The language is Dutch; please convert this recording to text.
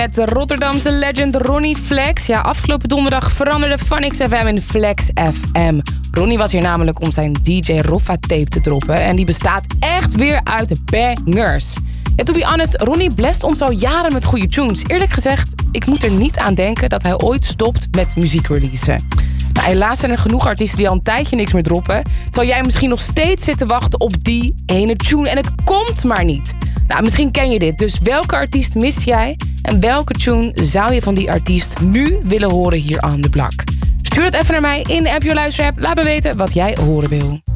Het Rotterdamse legend Ronnie Flex. Ja, afgelopen donderdag veranderde Fun XFM in Flex FM. Ronnie was hier namelijk om zijn DJ Roffa tape te droppen. En die bestaat echt weer uit bangers. En to be honest, Ronnie blest ons al jaren met goede tunes. Eerlijk gezegd, ik moet er niet aan denken dat hij ooit stopt met muziekreleasen. Nou, helaas zijn er genoeg artiesten die al een tijdje niks meer droppen. Terwijl jij misschien nog steeds zit te wachten op die ene tune. En het komt maar niet. Nou, misschien ken je dit. Dus welke artiest mis jij? En welke tune zou je van die artiest nu willen horen hier aan de blak? Stuur het even naar mij in de App Your Luister app. Laat me weten wat jij horen wil.